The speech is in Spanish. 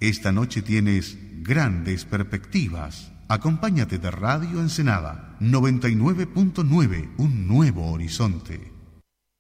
Esta noche tienes grandes perspectivas. Acompáñate de Radio Ensenada 99.9, un nuevo horizonte.